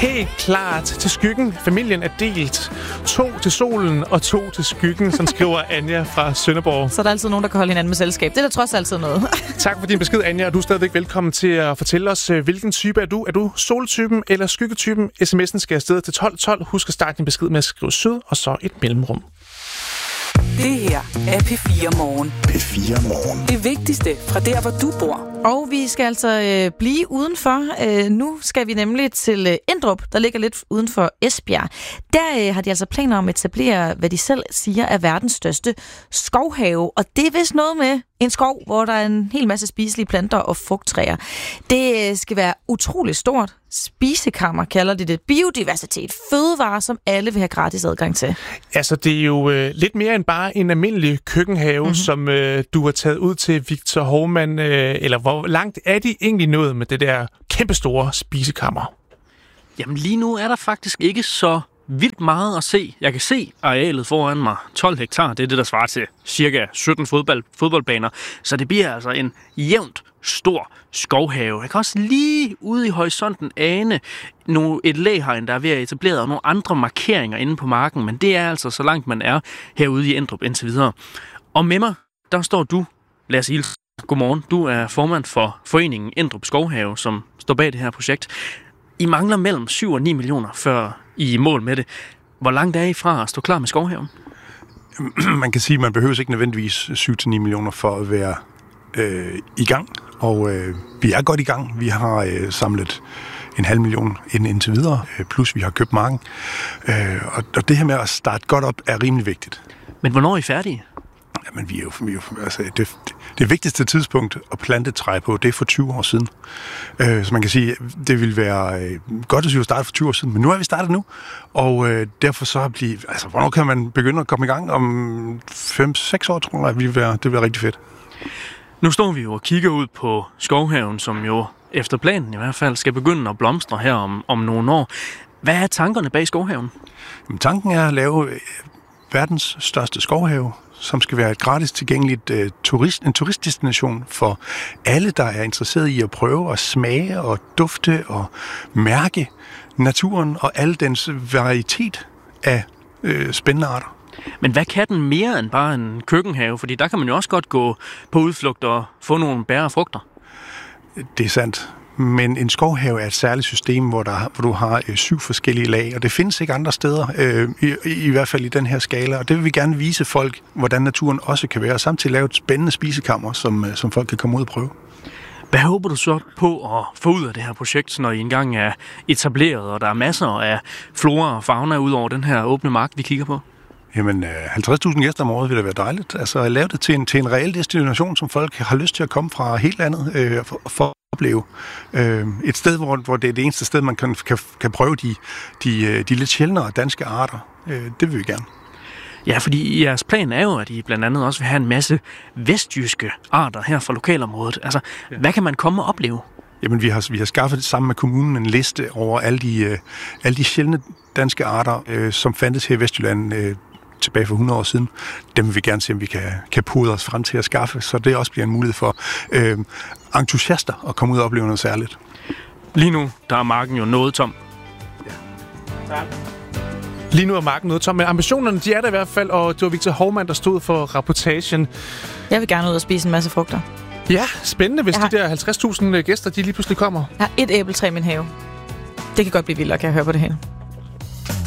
Helt klart til skyggen. Familien er delt. 2 til solen og 2 til skyggen, som skriver Anja fra Sønderborg. Så er der altid nogen, der kan holde hinanden med selskab. Det er da trods altid noget. Tak for din besked, Anja, og du er stadigvæk velkommen til at fortælle os, hvilken type er du? Er du soltypen eller skyggetypen? SMS'en skal afsted til 1212. Husk at starte din besked med at skrive sød, og så et mellemrum. Det her er P4 Morgen. P4 Morgen. Det vigtigste fra der, hvor du bor. Og vi skal altså blive udenfor. Nu skal vi nemlig til Endrup, der ligger lidt uden for Esbjerg. Der har de altså planer om at etablere, hvad de selv siger er verdens største skovhave. Og det er vist noget med en skov, hvor der er en hel masse spiselige planter og frugttræer. Det skal være utroligt stort. Spisekammer kalder det. Biodiversitet. Fødevarer, som alle vil have gratis adgang til. Altså, det er jo lidt mere end bare en almindelig køkkenhave, som du har taget ud til Victor Hovmand. Eller hvor langt er de egentlig nået med det der kæmpestore spisekammer? Jamen lige nu er der faktisk ikke så vildt meget at se. Jeg kan se arealet foran mig. 12 hektar, det er det, der svarer til cirka 17 fodboldbaner. Så det bliver altså en jævnt stor skovhave. Jeg kan også lige ude i horisonten ane et læhegn, der er ved at etablere, og nogle andre markeringer inde på marken. Men det er altså så langt man er herude i Endrup indtil videre. Og med mig, der står du, Lasse Hilsen. Godmorgen. Du er formand for foreningen Endrup Skovhave, som står bag det her projekt. I mangler mellem 7 og 9 millioner, før I er i mål med det. Hvor langt er I fra at stå klar med skovhaven? Man kan sige, at man behøver ikke nødvendigvis 7-9 millioner for at være i gang. Og vi er godt i gang. Vi har samlet 500.000 ind indtil videre, plus vi har købt marken. Og det her med at starte godt op er rimelig vigtigt. Men hvornår er I færdige? Jamen, vi er jo altså, det vigtigste tidspunkt at plante træ på, det er for 20 år siden. Så man kan sige, det ville være godt at starte for 20 år siden, men nu er vi startet nu, og derfor så hvornår kan man begynde at komme i gang? Om 5-6 år, tror jeg, det vil være rigtig fedt. Nu står vi jo og kigger ud på skovhaven, som jo efter planen i hvert fald skal begynde at blomstre her om nogle år. Hvad er tankerne bag skovhaven? Jamen, tanken er at lave verdens største skovhave, som skal være et gratis tilgængeligt en turistdestination for alle, der er interesseret i at prøve at smage og dufte og mærke naturen og al dens varietet af spændende arter. Men hvad kan den mere end bare en køkkenhave? Fordi der kan man jo også godt gå på udflugt og få nogle bær og frugter. Det er sandt. Men en skovhave er et særligt system, hvor du har 7 forskellige lag, og det findes ikke andre steder, i hvert fald i den her skala. Og det vil vi gerne vise folk, hvordan naturen også kan være, og samtidig lave et spændende spisekammer, som folk kan komme ud og prøve. Hvad håber du så på at få ud af det her projekt, når I engang er etableret, og der er masser af flora og fauna ud over den her åbne mark, vi kigger på? Jamen, 50.000 gæster om året vil det være dejligt. Altså, at lave det til en reel destination, som folk har lyst til at komme fra helt landet for at opleve. Et sted, hvor det er det eneste sted, man kan prøve de lidt sjældnere danske arter. Det vil vi gerne. Ja, fordi jeres plan er jo, at I blandt andet også vil have en masse vestjyske arter her fra lokalområdet. Altså, hvad kan man komme og opleve? Jamen, vi har skaffet sammen med kommunen en liste over alle de sjældne danske arter, som fandtes her i Vestjylland tilbage for 100 år siden. Dem vil vi gerne se, om vi kan pudre os frem til at skaffe, så det også bliver en mulighed for entusiaster at komme ud og opleve noget særligt. Lige nu, der er marken jo noget tom. Ja. Lige nu er marken noget tom, men ambitionerne, de er der i hvert fald, og det var Victor Hovmand, der stod for rapportagen. Jeg vil gerne ud og spise en masse frugter. Ja, spændende, hvis de der 50.000 gæster, de lige pludselig kommer. Jeg har et æbletræ i min have. Det kan godt blive vildere, kan jeg høre på det hele.